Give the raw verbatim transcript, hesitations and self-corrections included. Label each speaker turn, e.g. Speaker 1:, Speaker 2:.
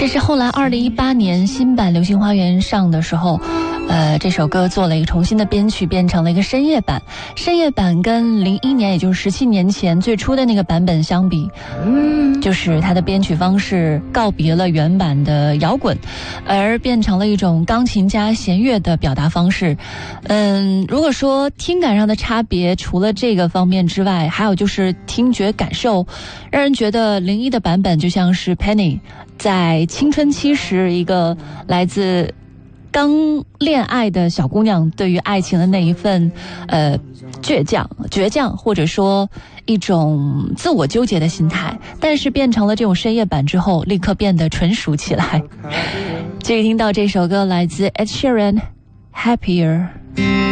Speaker 1: 这是后来二零一八年新版《流星花园》上的时候，呃，这首歌做了一个重新的编曲，变成了一个深夜版。深夜版跟零一年，也就是十七年前最初的那个版本相比，嗯，就是它的编曲方式告别了原版的摇滚，而变成了一种钢琴加弦乐的表达方式。嗯，如果说听感上的差别，除了这个方面之外，还有就是听觉感受，让人觉得零一的版本就像是 Penny 在青春期时一个来自刚恋爱的小姑娘对于爱情的那一份呃倔强倔强或者说一种自我纠结的心态，但是变成了这种深夜版之后立刻变得纯熟起来。继续听到这首歌来自 Ed Sheeran Happier。